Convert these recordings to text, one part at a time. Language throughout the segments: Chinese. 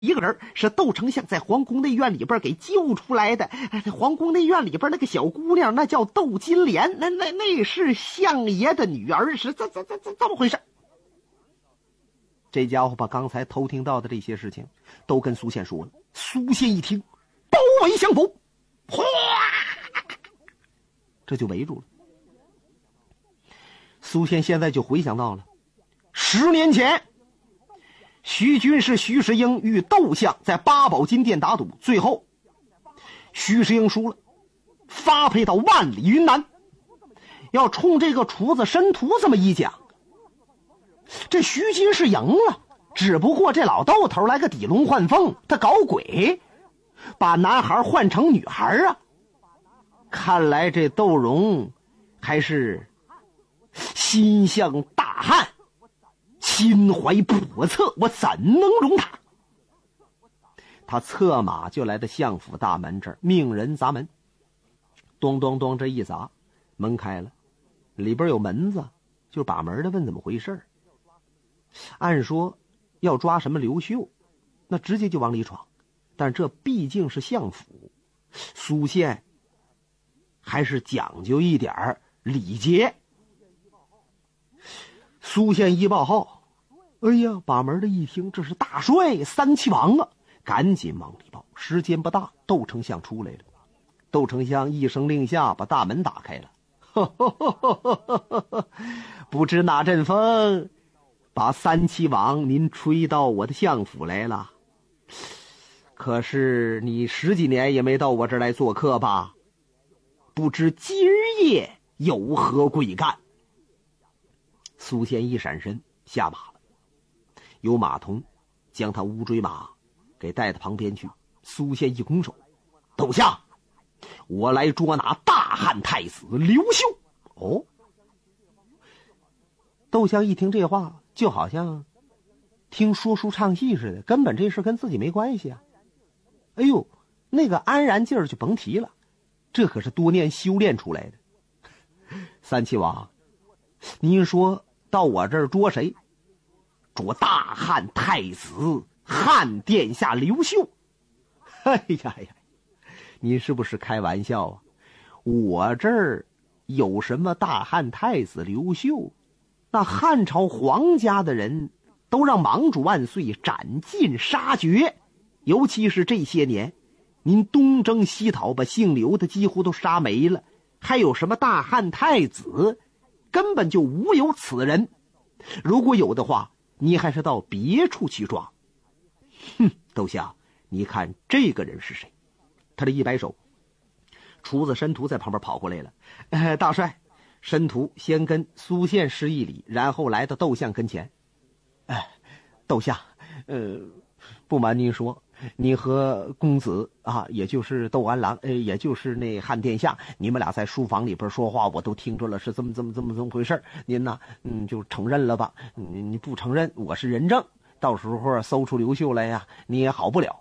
一个人是窦丞相在皇宫内院里边给救出来的。皇宫内院里边那个小姑娘，那叫窦金莲，那是相爷的女儿，是这么回事。这家伙把刚才偷听到的这些事情都跟苏宪说了。苏宪一听，包围相府，哗，这就围住了。苏宪现在就回想到了10年前，徐军是徐世英与窦相在八宝金殿打赌，最后徐世英输了，发配到万里云南，要冲这个厨子申屠这么一讲，这徐军是赢了，只不过这老窦头来个抵龙换凤，他搞鬼，把男孩换成女孩啊！看来这窦融还是心向大汉，心怀叵测，我怎能容他？他策马就来到相府大门这儿，命人砸门。咚咚咚，这一砸，门开了，里边有门子，就把门的问怎么回事。按说要抓什么刘秀，那直接就往里闯，但这毕竟是相府，苏宪还是讲究一点礼节。苏宪一报号，哎呀，把门的一听，这是大帅三齐王啊，赶紧往里报。时间不大，窦丞相出来了。窦丞相一声令下，把大门打开了。不知哪阵风把三齐王您吹到我的相府来了？可是你10几年也没到我这儿来做客吧？不知今夜有何贵干？苏宪一闪身下马了，有马童将他乌骓马给带到旁边去。苏宪一拱手，窦相，我来捉拿大汉太子刘秀。哦，窦相一听这话，就好像听说书唱戏似的，根本这事跟自己没关系啊。哎呦，那个安然劲儿就甭提了，这可是多年修炼出来的。三齐王，您说到我这儿捉谁？捉大汉太子汉殿下刘秀。哎呀呀，你是不是开玩笑啊？我这儿有什么大汉太子刘秀？那汉朝皇家的人都让盟主万岁斩尽杀绝，尤其是这些年您东征西讨，把姓刘的几乎都杀没了，还有什么大汉太子？根本就无有此人。如果有的话，你还是到别处去抓。哼，窦相，你看这个人是谁？他这一摆手，厨子申屠在旁边跑过来了。大帅，申屠先跟苏宪施一礼，然后来到窦相跟前。窦相，不瞒您说，你和公子啊，也就是窦安郎，也就是那汉殿下，你们俩在书房里边说话，我都听着了，是这么回事。您呢，就承认了吧。你不承认，我是人证，到时候搜出刘秀来呀，你也好不了。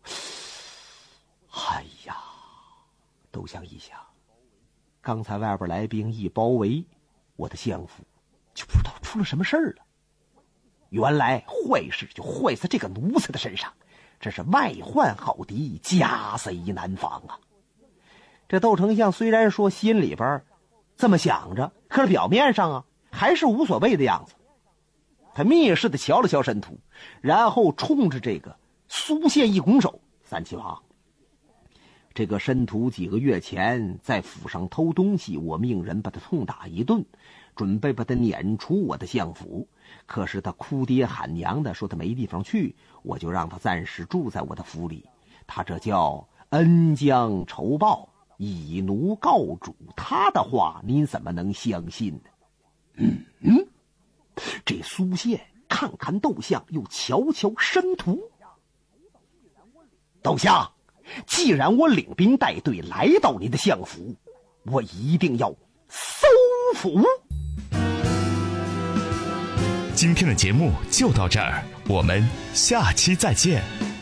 哎呀，窦相一想，刚才外边来兵一包围我的相府，就不知道出了什么事儿了。原来坏事就坏在这个奴才的身上，这是外患好敌，家贼难防啊！这窦丞相虽然说心里边这么想着，可是表面上啊还是无所谓的样子。他蔑视的瞧了瞧申屠，然后冲着这个苏宪一拱手：三齐王，这个申屠几个月前在府上偷东西，我命人把他痛打一顿，准备把他撵出我的相府。可是他哭爹喊娘的说他没地方去，我就让他暂时住在我的府里。他这叫恩将仇报，以奴告主，他的话您怎么能相信呢？这苏宪看看窦相，又瞧瞧申屠。窦相，既然我领兵带队来到你的相府，我一定要搜府。 今天的节目就到这儿，我们下期再见。